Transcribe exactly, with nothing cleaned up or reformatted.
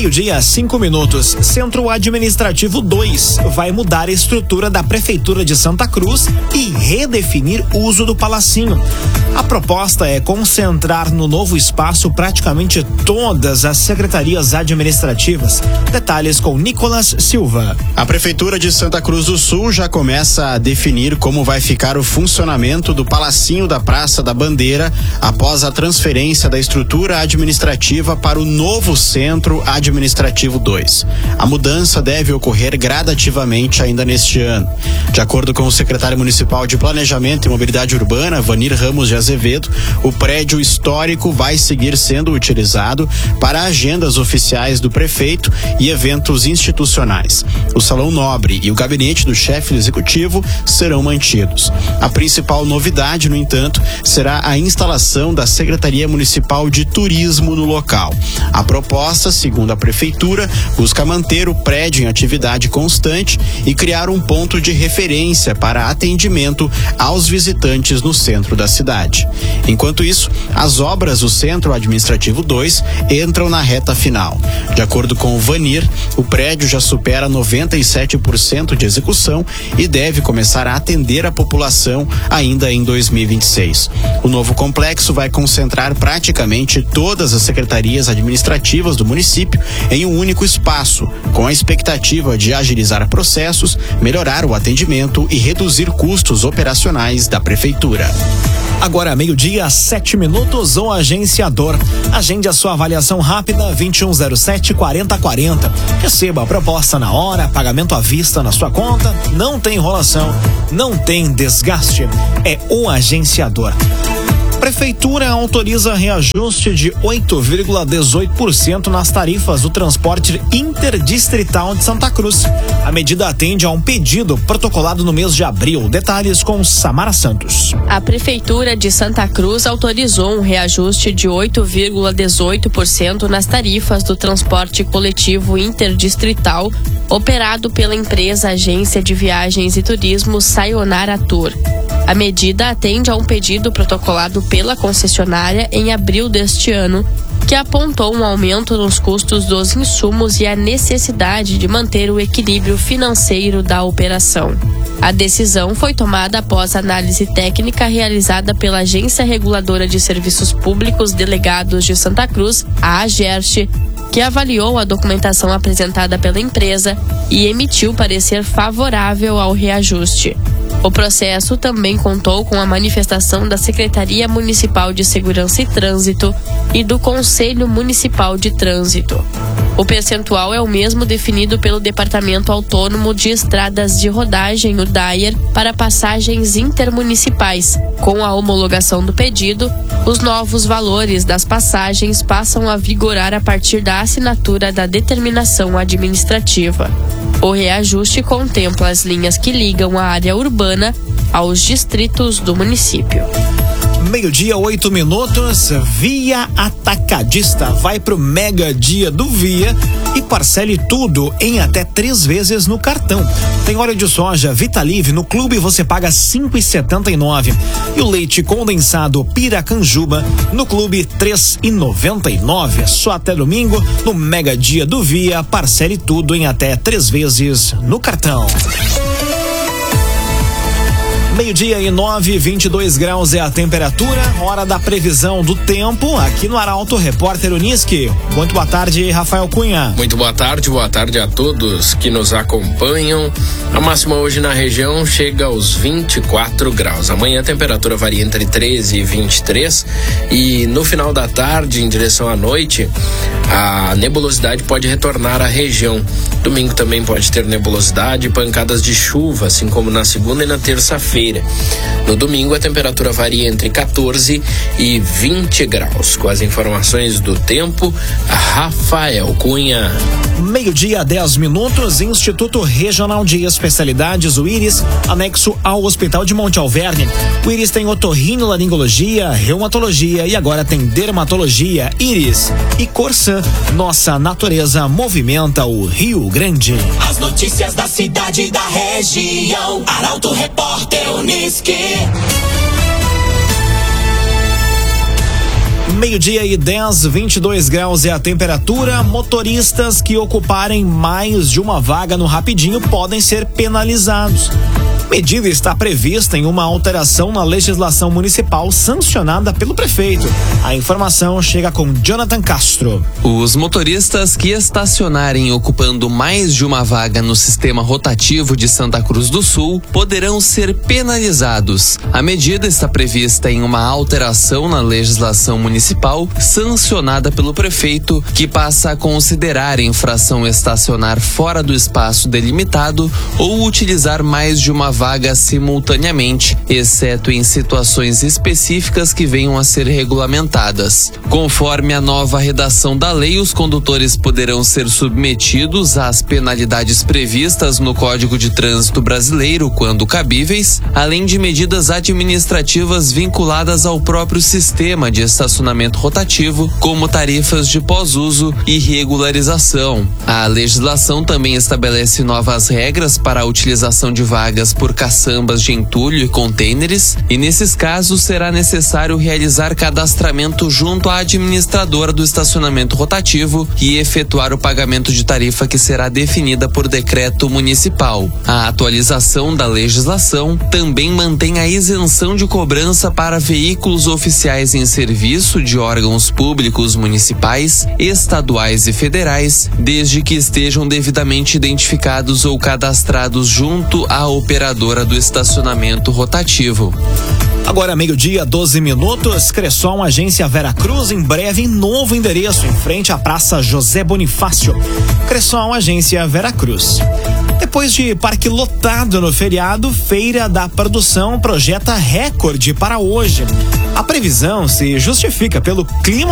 Meio-dia, cinco minutos. Centro Administrativo dois vai mudar a estrutura da Prefeitura de Santa Cruz e redefinir o uso do Palacinho. A proposta é concentrar no novo espaço praticamente todas as secretarias administrativas. Detalhes com Nicolas Silva. A Prefeitura de Santa Cruz do Sul já começa a definir como vai ficar o funcionamento do Palacinho da Praça da Bandeira após a transferência da estrutura administrativa para o novo Centro Administrativo dois. A mudança deve ocorrer gradativamente ainda neste ano. De acordo com o secretário municipal de Planejamento e Mobilidade Urbana, Vanir Ramos de Azevedo, o prédio histórico vai seguir sendo utilizado para agendas oficiais do prefeito e eventos institucionais. O Salão Nobre e o gabinete do chefe executivo serão mantidos. A principal novidade, no entanto, será a instalação da Secretaria Municipal de Turismo no local. A proposta, segundo a prefeitura, busca manter o prédio em atividade constante e criar um ponto de referência para atendimento aos visitantes no centro da cidade. Enquanto isso, as obras do Centro Administrativo dois entram na reta final. De acordo com o Vanir, o prédio já supera noventa e sete por cento de execução e deve começar a atender a população ainda em dois mil e vinte e seis. O novo complexo vai concentrar praticamente todas as secretarias administrativas do município em um único espaço, com a expectativa de agilizar processos, melhorar o atendimento e reduzir custos operacionais da prefeitura. Agora, meio-dia, sete minutos, o agenciador. Agende a sua avaliação rápida, vinte e um zero sete, quarenta quarenta. Receba a proposta na hora, pagamento à vista na sua conta, não tem enrolação, não tem desgaste. É o agenciador. Prefeitura autoriza reajuste de oito vírgula dezoito por cento nas tarifas do transporte interdistrital de Santa Cruz. A medida atende a um pedido protocolado no mês de abril. Detalhes com Samara Santos. A Prefeitura de Santa Cruz autorizou um reajuste de oito vírgula dezoito por cento nas tarifas do transporte coletivo interdistrital operado pela empresa Agência de Viagens e Turismo Sayonara Tour. A medida atende a um pedido protocolado pela concessionária em abril deste ano, que apontou um aumento nos custos dos insumos e a necessidade de manter o equilíbrio financeiro da operação. A decisão foi tomada após análise técnica realizada pela Agência Reguladora de Serviços Públicos Delegados de Santa Cruz, a AGERT, que avaliou a documentação apresentada pela empresa e emitiu parecer favorável ao reajuste. O processo também contou com a manifestação da Secretaria Municipal de Segurança e Trânsito e do Conselho Municipal de Trânsito. O percentual é o mesmo definido pelo Departamento Autônomo de Estradas de Rodagem, o DAER, para passagens intermunicipais. Com a homologação do pedido, os novos valores das passagens passam a vigorar a partir da assinatura da determinação administrativa. O reajuste contempla as linhas que ligam a área urbana aos distritos do município. Meio-dia, oito minutos. Via Atacadista vai pro Mega Dia do Via e parcele tudo em até três vezes no cartão. Tem óleo de soja Vitalive no clube, você paga cinco reais e setenta e nove centavos. E o leite condensado Piracanjuba no clube três reais e noventa e nove centavos. Só até domingo no Mega Dia do Via, parcele tudo em até três vezes no cartão. Meio-dia e nove, vinte e dois graus é a temperatura, hora da previsão do tempo, aqui no Arauto, repórter Uniski. Muito boa tarde, Rafael Cunha. Muito boa tarde, boa tarde a todos que nos acompanham. A máxima hoje na região chega aos vinte e quatro graus. Amanhã a temperatura varia entre treze e vinte e três e no final da tarde, em direção à noite, a nebulosidade pode retornar à região. Domingo também pode ter nebulosidade e pancadas de chuva, assim como na segunda e na terça-feira. No domingo, a temperatura varia entre quatorze e vinte graus. Com as informações do tempo, Rafael Cunha. Meio-dia, dez minutos, Instituto Regional de Especialidades, o Íris, anexo ao Hospital de Monte Alverne. O Íris tem otorrinolaringologia, reumatologia e agora tem dermatologia. Íris e Corsã, nossa natureza movimenta o Rio Grande. As notícias da cidade e da região, Arauto Repórter Uniski. Meio-dia e dez, vinte e dois graus é a temperatura. Motoristas que ocuparem mais de uma vaga no Rapidinho podem ser penalizados. Medida está prevista em uma alteração na legislação municipal sancionada pelo prefeito. A informação chega com Jonathan Castro. Os motoristas que estacionarem ocupando mais de uma vaga no sistema rotativo de Santa Cruz do Sul poderão ser penalizados. A medida está prevista em uma alteração na legislação municipal sancionada pelo prefeito, que passa a considerar infração estacionar fora do espaço delimitado ou utilizar mais de uma vaga simultaneamente, exceto em situações específicas que venham a ser regulamentadas. Conforme a nova redação da lei, os condutores poderão ser submetidos às penalidades previstas no Código de Trânsito Brasileiro, quando cabíveis, além de medidas administrativas vinculadas ao próprio sistema de estacionamento rotativo, como tarifas de pós-uso e regularização. A legislação também estabelece novas regras para a utilização de vagas por caçambas de entulho e contêineres, e nesses casos será necessário realizar cadastramento junto à administradora do estacionamento rotativo e efetuar o pagamento de tarifa que será definida por decreto municipal. A atualização da legislação também mantém a isenção de cobrança para veículos oficiais em serviço de órgãos públicos municipais, estaduais e federais, desde que estejam devidamente identificados ou cadastrados junto à operadora do estacionamento rotativo. Agora, meio-dia, doze minutos. Cressol, agência Vera Cruz, em breve em novo endereço, em frente à Praça José Bonifácio. Cressol, agência Vera Cruz. Depois de parque lotado no feriado, Feira da Produção projeta recorde para hoje. A previsão se justifica pelo clima